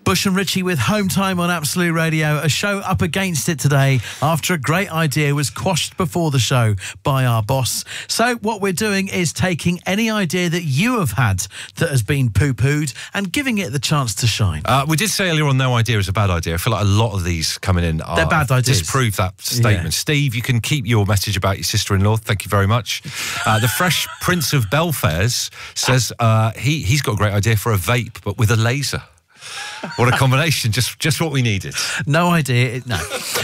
Bush and Richie with Home Time on Absolute Radio. A show up against it today after a great idea was quashed before the show by our boss. So what we're doing is taking any idea that you have had that has been poo-pooed and giving it the chance to shine. We did say earlier on no idea is a bad idea. I feel like a lot of these coming in they're bad ideas. Disprove that statement. Yeah. Steve, you can keep your message about your sister-in-law. Thank you very much. The Fresh Prince of Belfairs says he's got a great idea for a vape, but with a laser. What a combination. Just what we needed. No idea. No.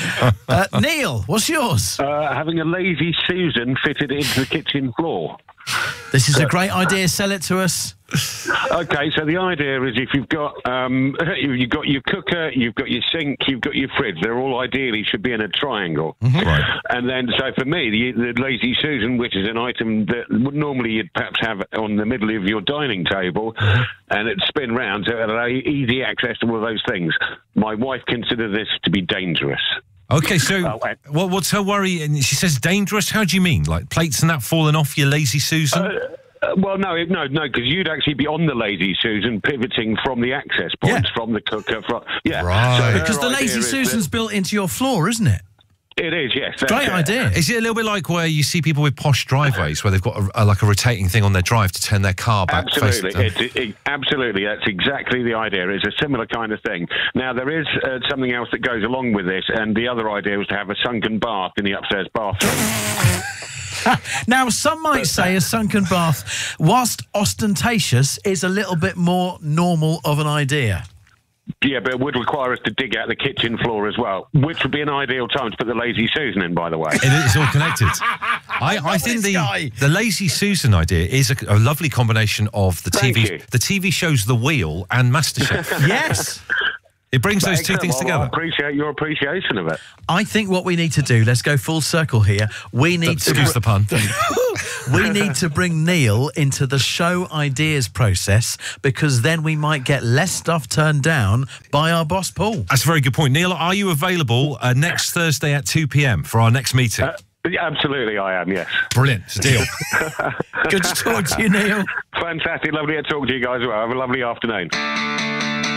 Neil, what's yours? Having a lazy Susan fitted into the kitchen floor. This is a great idea. Sell it to us. Okay, so the idea is if you've got you've got your cooker, you've got your sink, you've got your fridge, they're all ideally should be in a triangle. Mm-hmm. Right. And then, so for me, the Lazy Susan, which is an item that would normally you'd perhaps have on the middle of your dining table, and it'd spin round, so it allow easy access to all those things. My wife considers this to be dangerous. Okay, so what's her worry? And she says dangerous. How do you mean? Like plates and that falling off your Lazy Susan? Well, no, because you'd actually be on the Lazy Susan, pivoting from the access points, from the cooker. Right. So because the Lazy Susan's built into your floor, isn't it? It is, yes. Great idea. Is it a little bit like where you see people with posh driveways where they've got a rotating thing on their drive to turn their car back? Absolutely. Absolutely. That's exactly the idea. It's a similar kind of thing. Now, there is something else that goes along with this, and the other idea was to have a sunken bath in the upstairs bathroom. Now, some might say a sunken bath, whilst ostentatious, is a little bit more normal of an idea. Yeah, but it would require us to dig out the kitchen floor as well, which would be an ideal time to put the Lazy Susan in, by the way. It's all connected. I think the Lazy Susan idea is a lovely combination of the TV shows The Wheel and MasterChef. Yes. It brings those two things together. I appreciate your appreciation of it. I think what we need to do, let's go full circle here. We need Excuse the pun. We need to bring Neil into the show ideas process, because then we might get less stuff turned down by our boss, Paul. That's a very good point. Neil, are you available next Thursday at 2 p.m. for our next meeting? Absolutely, I am, yes. Brilliant. It's a deal. Good to talk to you, Neil. Fantastic. Lovely to talk to you guys as well. Have a lovely afternoon.